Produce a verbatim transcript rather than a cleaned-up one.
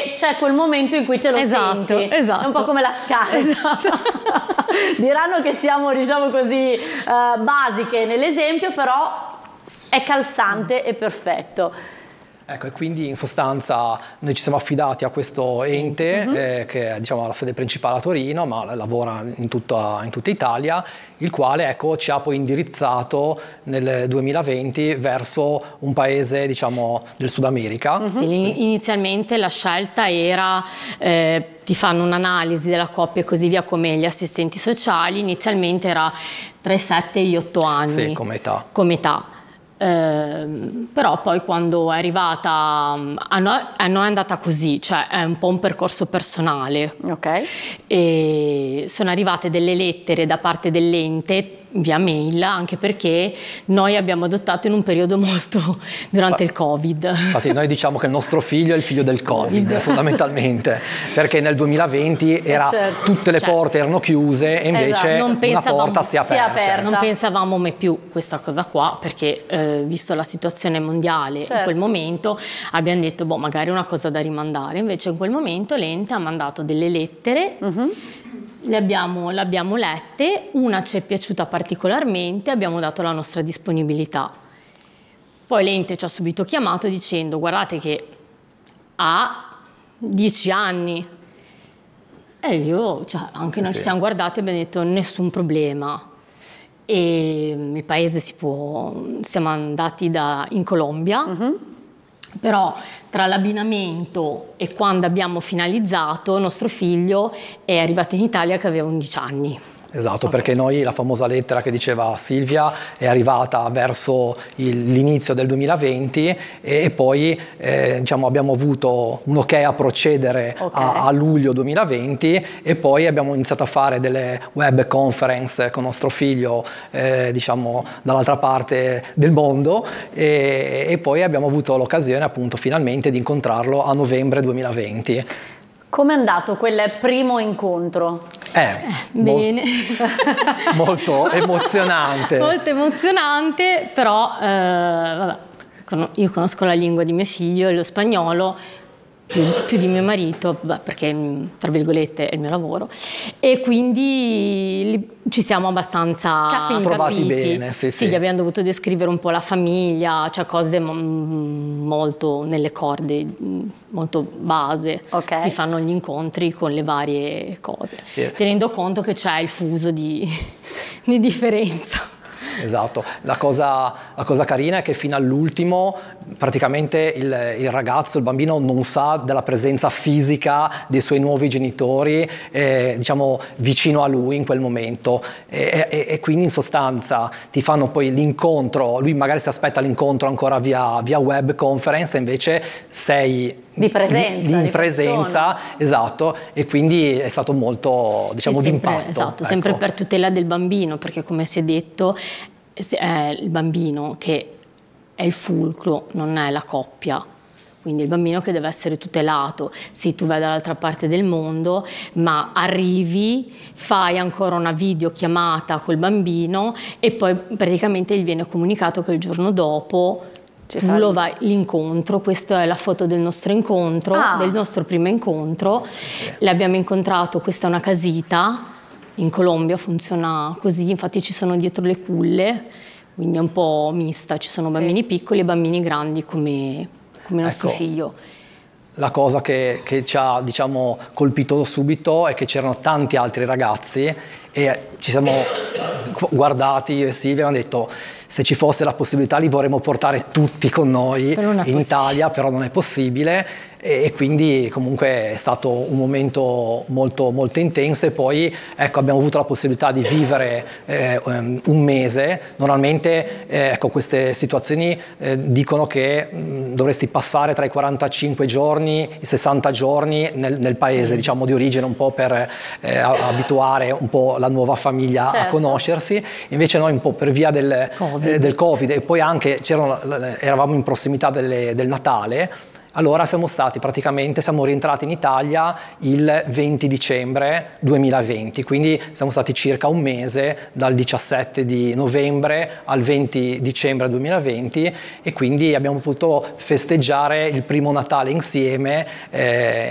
e c'è quel momento in cui te lo esatto, senti. Esatto. È un po' come la scala. Esatto. Diranno che siamo, diciamo così, uh, basiche nell'esempio, però è calzante e perfetto. Ecco, e quindi in sostanza noi ci siamo affidati a questo ente uh-huh. eh, che diciamo, ha la sede principale a Torino, ma lavora in tutta, in tutta Italia, il quale ecco, ci ha poi indirizzato nel duemilaventi verso un paese diciamo, del Sud America. Uh-huh. Sì, inizialmente la scelta era... Eh, ti fanno un'analisi della coppia e così via come gli assistenti sociali, inizialmente era tra i sette e gli otto anni. Sì, come età. Come età. Eh, però poi quando è arrivata a noi, a noi è andata così, cioè è un po' un percorso personale. Ok. E sono arrivate delle lettere da parte dell'ente via mail, anche perché noi abbiamo adottato in un periodo molto durante Ma, il Covid. Infatti noi diciamo che il nostro figlio è il figlio del Covid, COVID. fondamentalmente, perché nel duemilaventi era, certo. tutte le certo. porte erano chiuse e invece esatto. una porta si è aperta. aperta. Non pensavamo mai più questa cosa qua, perché eh, visto la situazione mondiale certo. in quel momento abbiamo detto boh, magari è una cosa da rimandare, invece in quel momento l'ente ha mandato delle lettere. Uh-huh. Le abbiamo, le abbiamo lette, una ci è piaciuta particolarmente, abbiamo dato la nostra disponibilità. Poi l'ente ci ha subito chiamato dicendo guardate che ha dieci anni. E io, cioè, anche sì, noi sì. ci siamo guardati e abbiamo detto nessun problema. E il paese si può, siamo andati da, in Colombia. Uh-huh. Però tra l'abbinamento e quando abbiamo finalizzato, nostro figlio è arrivato in Italia che aveva undici anni. Esatto, okay. Perché noi la famosa lettera che diceva Silvia è arrivata verso il, l'inizio del duemilaventi e, e poi eh, diciamo, abbiamo avuto un ok a procedere okay. a, a luglio duemilaventi e poi abbiamo iniziato a fare delle web conference con nostro figlio eh, diciamo dall'altra parte del mondo e, e poi abbiamo avuto l'occasione appunto finalmente di incontrarlo a novembre duemilaventi. Come è andato quel primo incontro? Eh, eh bene. Molto, molto emozionante. Molto emozionante, però eh, vabbè, io conosco la lingua di mio figlio e lo spagnolo più, più di mio marito, beh, perché tra virgolette è il mio lavoro, e quindi ci siamo abbastanza capiti. Trovati bene, sì, sì. Sì, gli abbiamo dovuto descrivere un po' la famiglia, cioè cose molto nelle corde, molto base, okay. ti fanno gli incontri con le varie cose, sì. tenendo conto che c'è il fuso di, di differenza. Esatto, la cosa, la cosa carina è che fino all'ultimo praticamente il, il ragazzo, il bambino non sa della presenza fisica dei suoi nuovi genitori eh, diciamo vicino a lui in quel momento e, e, e quindi in sostanza ti fanno poi l'incontro, lui magari si aspetta l'incontro ancora via, via web conference, invece sei di presenza, di, di di presenza, esatto, e quindi è stato molto, diciamo, sì, sempre, d'impatto. Esatto, ecco. Sempre per tutela del bambino, perché come si è detto è il bambino che è il fulcro, non è la coppia. Quindi il bambino che deve essere tutelato. Sì, tu vai dall'altra parte del mondo, ma arrivi, fai ancora una videochiamata col bambino e poi praticamente gli viene comunicato che il giorno dopo Ci tu lo vai l'incontro. Questa è la foto del nostro incontro, ah. del nostro primo incontro. Sì. L'abbiamo incontrato, questa è una casita, in Colombia funziona così, infatti ci sono dietro le culle, quindi è un po' mista, ci sono bambini sì. piccoli e bambini grandi come, come nostro ecco. figlio. La cosa che, che ci ha diciamo, colpito subito è che c'erano tanti altri ragazzi e ci siamo guardati io e Silvia e abbiamo detto se ci fosse la possibilità li vorremmo portare tutti con noi in Italia, però non è possibile e, e quindi comunque è stato un momento molto, molto intenso e poi ecco, abbiamo avuto la possibilità di vivere eh, un mese. Normalmente eh, ecco, queste situazioni eh, dicono che mh, dovresti passare tra i quarantacinque giorni e i sessanta giorni nel, nel paese diciamo, di origine un po' per eh, abituare un po' la nuova famiglia certo. a conoscersi, invece noi un po' per via del Covid, eh, del COVID e poi anche eravamo in prossimità delle, del Natale, allora siamo stati praticamente, siamo rientrati in Italia il venti dicembre duemilaventi, quindi siamo stati circa un mese dal diciassette di novembre al venti dicembre duemilaventi e quindi abbiamo potuto festeggiare il primo Natale insieme eh,